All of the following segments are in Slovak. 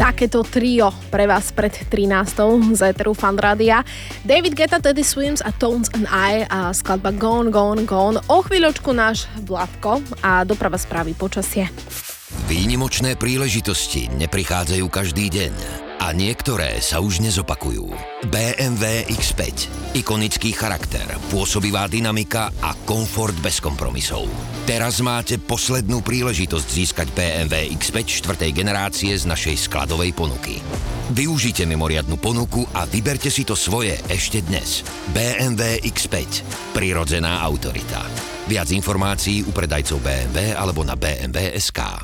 takéto trio pre vás pred 13. z éteru Fanrádia. David Guetta, Teddy Swims a Tones and I a skladba Gone, Gone, Gone. O chvíľočku náš Vladko a doprava správy počasie. Výnimočné príležitosti neprichádzajú každý deň a niektoré sa už nezopakujú. BMW X5. Ikonický charakter, pôsobivá dynamika a komfort bez kompromisov. Teraz máte poslednú príležitosť získať BMW X5 4. generácie z našej skladovej ponuky. Využite mimoriadnu ponuku a vyberte si to svoje ešte dnes. BMW X5. Prirodzená autorita. Viac informácií u predajcov BMW alebo na BMW.sk.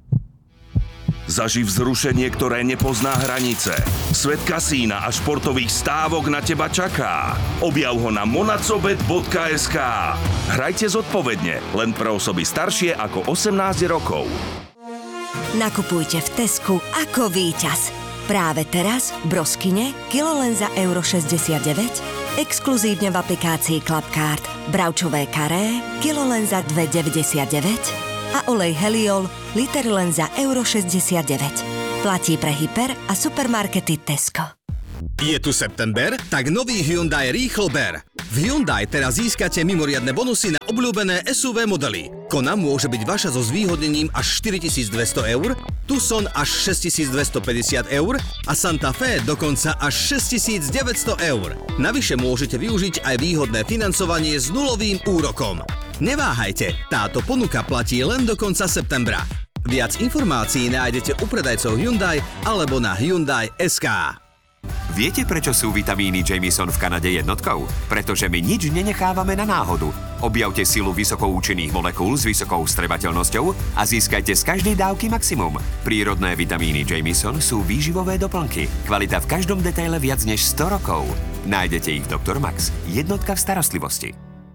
Zaživ vzrušenie, ktoré nepozná hranice. Svet kasína a športových stávok na teba čaká. Objav ho na monacobet.sk. Hrajte zodpovedne, len pre osoby staršie ako 18 rokov. Nakupujte v Tesku ako víťaz. Práve teraz v Broskine kilo len za euro 69, exkluzívne v aplikácii Clubcard. Bravčové karé kilo len za 2,99 a olej Heliol liter len za euro 69. Platí pre hyper a supermarkety Tesco. Je tu september? Tak nový Hyundai rýchlo ber. V Hyundai teraz získate mimoriadne bonusy na obľúbené SUV modely. Kona môže byť vaša so zvýhodnením až 4200 eur, Tucson až 6250 eur a Santa Fe dokonca až 6900 eur. Navyše môžete využiť aj výhodné financovanie s nulovým úrokom. Neváhajte, táto ponuka platí len do konca septembra. Viac informácií nájdete u predajcov Hyundai alebo na Hyundai.sk. Viete, prečo sú vitamíny Jamieson v Kanade jednotkou? Pretože my nič nenechávame na náhodu. Objavte silu vysokoučinných molekúl s vysokou vstrebateľnosťou a získajte z každej dávky maximum. Prírodné vitamíny Jamieson sú výživové doplnky. Kvalita v každom detaile viac než 100 rokov. Nájdete ich v Dr. Max. Jednotka v starostlivosti.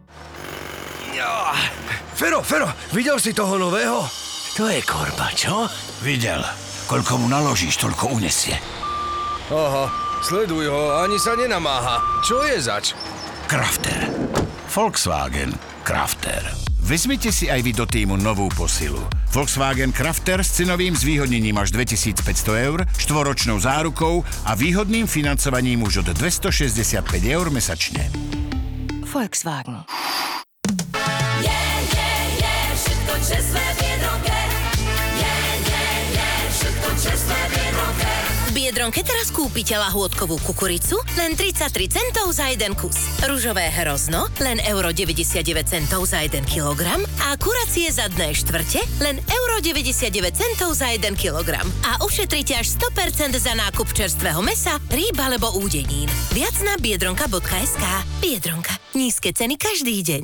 Fero, videl si toho nového? To je korba, čo? Videl. Koľko mu naložíš, toľko unesie. Aha, sleduj ho, ani sa nenamáha. Čo je zač? Crafter. Volkswagen Crafter. Vezmite si aj vy do týmu novú posilu. Volkswagen Crafter s cenovým zvýhodnením až 2500 eur, štvoročnou zárukou a výhodným financovaním už od 265 eur mesačne. Volkswagen. Všetko čerstvé v Biedronke. Všetko čerstvé v Biedronke. V Biedronke teraz kúpite lahôdkovú kukuricu len 33 centov za jeden kus. Ružové hrozno len euro 99 centov za 1 kilogram a kuracie zadné štvrte len euro 99 centov za 1 kilogram. A ušetrite až 100% za nákup čerstvého mesa, rýb alebo údenín. Viac na biedronka.sk. Biedronka. Nízke ceny každý deň.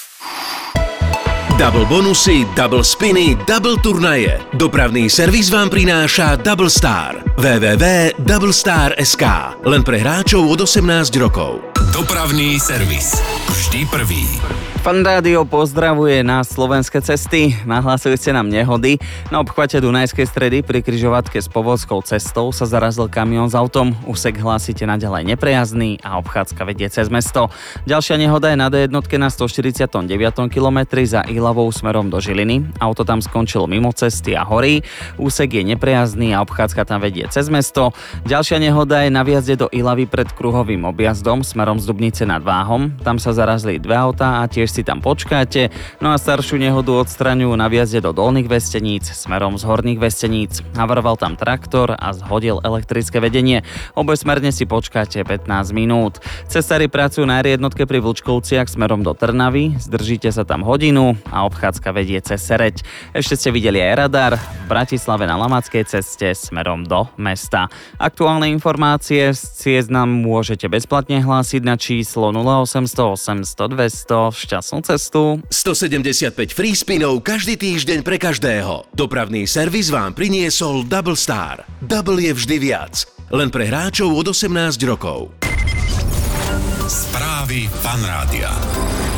Double bonusy, double spiny, double turnaje. Dopravný servis vám prináša Double Star. www.doublestar.sk. Len pre hráčov od 18 rokov. Dopravný servis. Vždy prvý. Fanrádio pozdravuje na slovenské cesty. Nahlásili ste nám nehody. Na obchvate Dunajskej stredy pri križovatke s Povolskou cestou sa zarazil kamión s autom. Úsek hlásite naďalej neprejazdný a obchádzka vedie cez mesto. Ďalšia nehoda je na D1 na 149. kilometri za Ihlavou smerom do Žiliny. Auto tam skončilo mimo cesty a horí. Úsek je neprejazdný a obchádzka tam vedie cez mesto. Ďalšia nehoda je na vjazde do Ihlavy pred kruhovým objazdom smerom z Dubnice nad Váhom. Tam sa zarazili dve autá a tiež si tam počkáte. No a staršiu nehodu odstraňujú na vjazde do Dolných Vesteníc smerom z Horných Vesteníc. Havaroval tam traktor a zhodil elektrické vedenie. Obojsmerne si počkáte 15 minút. Cestári pracujú na R1 pri Vlčkovciach smerom do Trnavy. Zdržíte sa tam hodinu a obchádzka vedie cez Sereď. Ešte ste videli aj radar v Bratislave na Lamackej ceste smerom do mesta. Aktuálne informácie z ciest nám môžete bezplatne hlásiť na číslo 0800 800 200. Šťastnú cestu. 175 free spinov každý týždeň pre každého. Dopravný servis vám priniesol Double Star. Double je vždy viac. Len pre hráčov od 18 rokov. Správy Fanrádia.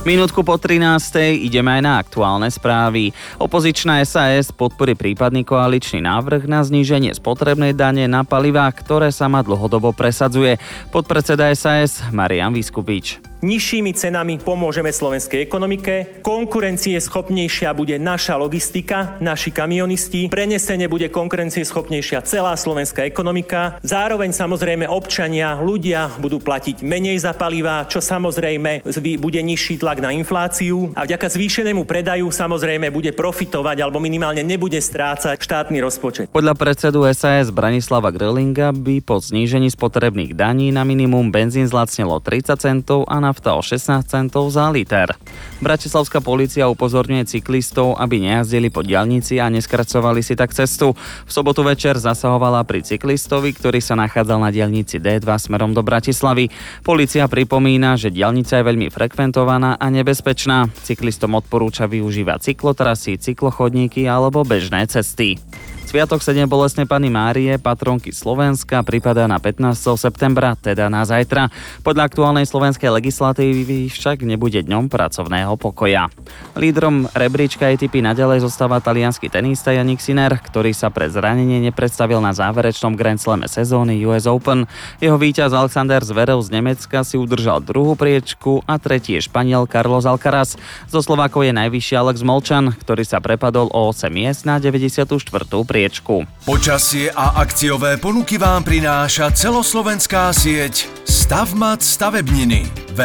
Minútku po 13. ideme aj na aktuálne správy. Opozičná SAS podporí prípadný koaličný návrh na zníženie spotrebnej dane na palivá, ktoré sa má dlhodobo presadzuje. Podpredseda SAS Marian Vyskupič. Nižšími cenami pomôžeme slovenskej ekonomike, konkurencieschopnejšia bude naša logistika, naši kamionisti, prenesene bude konkurencieschopnejšia celá slovenská ekonomika, zároveň samozrejme občania, ľudia budú platiť menej za palivá, čo samozrejme bude nižší tlak na infláciu a vďaka zvýšenému predaju samozrejme bude profitovať alebo minimálne nebude strácať štátny rozpočet. Podľa predsedu SAS Branislava Gröhlinga by po znížení spotrebných daní na minimum benzín zlacnelo 30 centov a nafta o 16 centov za liter. Bratislavská polícia upozorňuje cyklistov, aby nejazdili po diaľnici a neskracovali si tak cestu. V sobotu večer zasahovala pri cyklistovi, ktorý sa nachádzal na diaľnici D2 smerom do Bratislavy. Polícia pripomína, že diaľnica je veľmi frekventovaná a nebezpečná. Cyklistom odporúča využívať cyklotrasy, cyklochodníky alebo bežné cesty. Sviatok 7 bolestnej Panny Márie, patronky Slovenska, pripadá na 15. septembra, teda na zajtra. Podľa aktuálnej slovenskej legislatívy však nebude dňom pracovného pokoja. Lídrom rebríčka ATP naďalej zostáva taliansky tenista Jannik Sinner, ktorý sa pre zranenie nepredstavil na záverečnom Grand Slame sezóny US Open. Jeho víťaz Alexander Zverev z Nemecka si udržal druhú priečku a tretí je Španiel Carlos Alcaraz. Zo Slovákov je najvyšší Alex Molčan, ktorý sa prepadol o 8 miest na 94. priečku. Počasie a akciové ponuky vám prináša celoslovenská sieť Stavmat stavebniny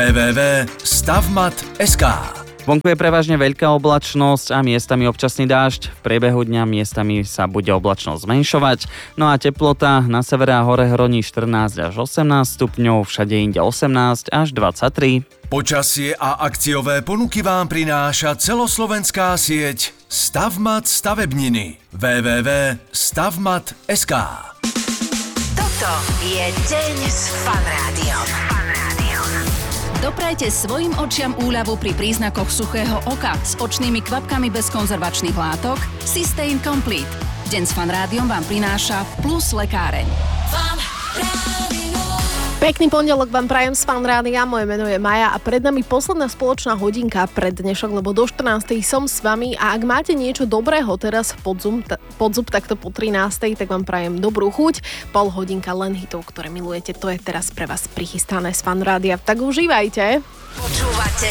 www.stavmat.sk. Vonku je prevažne veľká oblačnosť a miestami občasný dážď. V priebehu dňa miestami sa bude oblačnosť zmenšovať. No a teplota na severe a hore hroní 14 až 18 stupňov, všade inde 18 až 23. Počasie a akciové ponuky vám prináša celoslovenská sieť Stavmat stavebniny www.stavmat.sk. Toto je deň s Fan Rádiom. Doprajte svojim očiam úľavu pri príznakoch suchého oka s očnými kvapkami bez konzervačných látok Systane Complete. Deň s Fan Rádiom vám prináša Plus lekáreň. Pekný pondelok vám prajem z Fan Rádia, moje meno je Maja a pred nami posledná spoločná hodinka pred dnešok, lebo do 14. som s vami a ak máte niečo dobrého teraz pod zub takto po 13. tak vám prajem dobrú chuť. Pol hodinka len hitov, ktoré milujete, to je teraz pre vás prichystané z Fan Rádia, tak užívajte. Počúvate